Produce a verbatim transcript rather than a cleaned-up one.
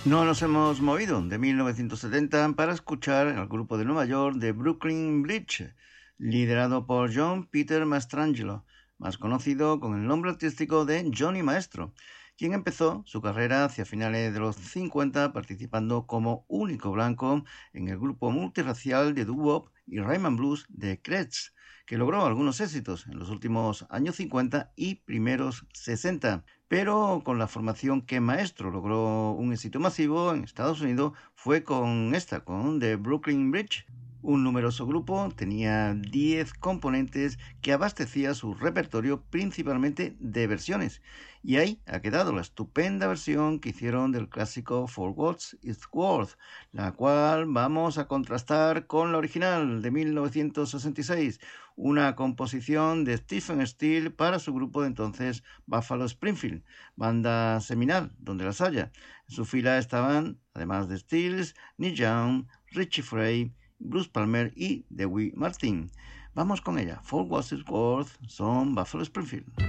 No nos hemos movido de mil novecientos setenta para escuchar al grupo de Nueva York de Brooklyn Bridge, liderado por John Peter Mastrangelo, más conocido con el nombre artístico de Johnny Maestro, quien empezó su carrera hacia finales de los cincuenta participando como único blanco en el grupo multirracial de doo-wop y rhythm and blues de Cretz, que logró algunos éxitos en los últimos años cincuenta y primeros sesenta. Pero con la formación que Maestro logró un éxito masivo en Estados Unidos fue con esta, con The Brooklyn Bridge. Un numeroso grupo, tenía diez componentes que abastecía su repertorio principalmente de versiones. Y ahí ha quedado la estupenda versión que hicieron del clásico For What It's Worth, la cual vamos a contrastar con la original de mil novecientos sesenta y seis, una composición de Stephen Stills para su grupo de entonces Buffalo Springfield, banda seminal donde las haya. En su fila estaban, además de Stills, Neil Young, Richie Frey, Bruce Palmer y Dewey Martin. Vamos con ella, For What It's Worth, son Buffalo Springfield.